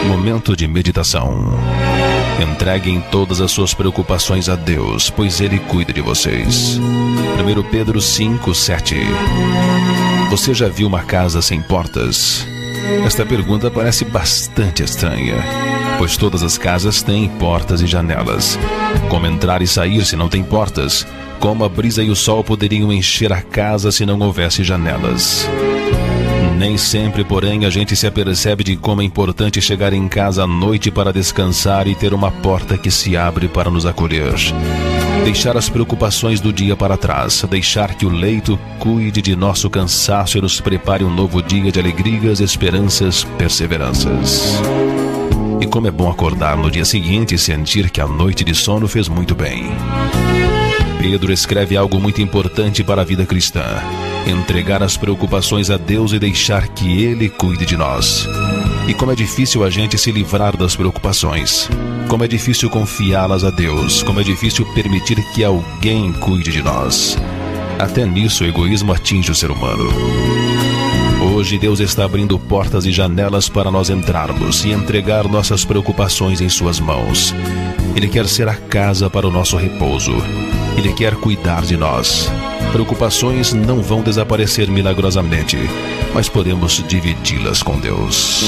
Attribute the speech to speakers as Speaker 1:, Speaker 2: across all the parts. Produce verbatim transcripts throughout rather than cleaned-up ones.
Speaker 1: Momento de meditação. Entreguem todas as suas preocupações a Deus, pois Ele cuida de vocês. primeiro Pedro cinco, sete. Você já viu uma casa sem portas? Esta pergunta parece bastante estranha, pois todas as casas têm portas e janelas. Como entrar e sair se não tem portas? Como a brisa e o sol poderiam encher a casa se não houvesse janelas? Nem sempre, porém, a gente se apercebe de como é importante chegar em casa à noite para descansar e ter uma porta que se abre para nos acolher. Deixar as preocupações do dia para trás, deixar que o leito cuide de nosso cansaço e nos prepare um novo dia de alegrias, esperanças, perseveranças. E como é bom acordar no dia seguinte e sentir que a noite de sono fez muito bem. Pedro escreve algo muito importante para a vida cristã: entregar as preocupações a Deus e deixar que Ele cuide de nós. E como é difícil a gente se livrar das preocupações. Como é difícil confiá-las a Deus. Como é difícil permitir que alguém cuide de nós. Até nisso o egoísmo atinge o ser humano. Hoje Deus está abrindo portas e janelas para nós entrarmos e entregar nossas preocupações em suas mãos. Ele quer ser a casa para o nosso repouso. Ele quer cuidar de nós. Preocupações não vão desaparecer milagrosamente, mas podemos dividi-las com Deus.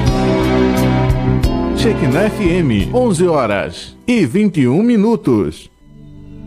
Speaker 2: Shekinah F M, onze horas e vinte e um minutos.